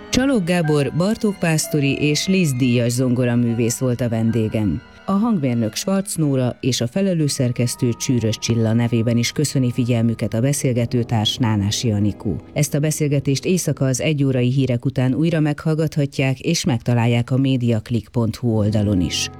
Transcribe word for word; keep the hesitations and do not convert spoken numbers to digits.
Csalók Gábor Bartók Pásztori és Liszt díjas zongoraművész volt a vendégem. A hangmérnök Schwarz Nóra és a felelősszerkesztő Csűrös Csilla nevében is köszöni figyelmüket a beszélgetőtárs Nánási Anikó. Ezt a beszélgetést éjszaka az egyórai hírek után újra meghallgathatják és megtalálják a mediaclick pont hu oldalon is.